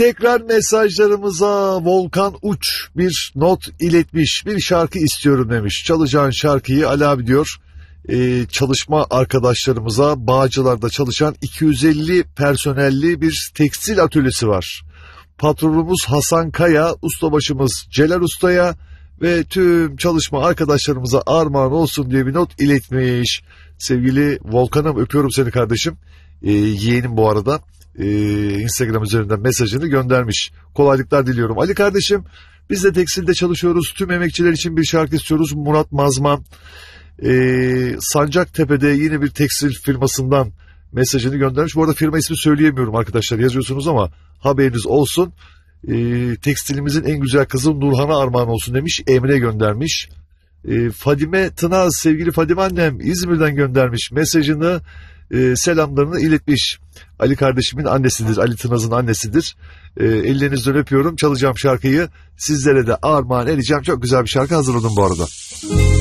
Tekrar mesajlarımıza Volkan Uç bir not iletmiş. Bir şarkı istiyorum demiş. Çalacağın şarkıyı Ali abi diyor. Çalışma arkadaşlarımıza Bağcılar'da çalışan 250 personelli bir tekstil atölyesi var. Patronumuz Hasan Kaya, ustabaşımız Celal Usta'ya ve tüm çalışma arkadaşlarımıza armağan olsun diye bir not iletmiş. Sevgili Volkan'ım, öpüyorum seni kardeşim. Yeğenim bu arada Instagram üzerinden mesajını göndermiş. Kolaylıklar diliyorum. Ali kardeşim, biz de tekstilde çalışıyoruz. Tüm emekçiler için bir şarkı istiyoruz. Murat Mazman Sancaktepe'de yine bir tekstil firmasından mesajını göndermiş. Bu arada firma ismi söyleyemiyorum arkadaşlar, yazıyorsunuz ama haberiniz olsun. Tekstilimizin en güzel kızı Nurhan'a armağan olsun demiş. Emre göndermiş. Fadime Tınaz, sevgili Fadime annem İzmir'den göndermiş mesajını, selamlarını iletmiş. Ali kardeşimin annesidir, Ali Tınaz'ın annesidir. Ellerinizden öpüyorum. Çalacağım şarkıyı sizlere de armağan edeceğim. Çok güzel bir şarkı hazırladım bu arada.